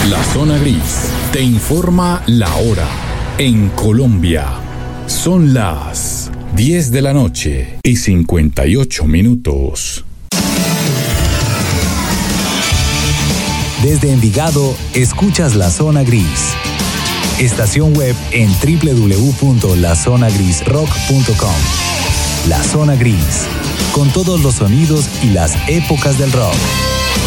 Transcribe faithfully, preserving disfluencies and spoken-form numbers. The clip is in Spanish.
La Zona Gris te informa la hora. En Colombia son las diez de la noche y cincuenta y ocho minutos. Desde Envigado, escuchas La Zona Gris. Estación web en doble u doble u doble u punto la zona gris rock punto com. La Zona Gris, con todos los sonidos y las épocas del rock.